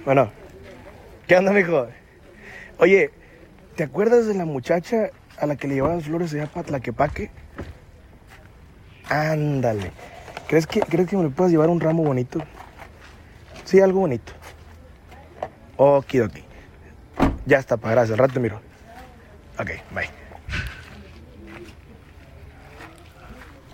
Bueno, ¿qué onda, mijo? Oye, ¿te acuerdas de la muchacha a la que le llevaban flores allá para Tlaquepaque? Ándale. ¿Crees que me le puedas llevar un ramo bonito? Sí, algo bonito. Okidoki. Ya está, pa, gracias. Al rato te miro. Ok, bye.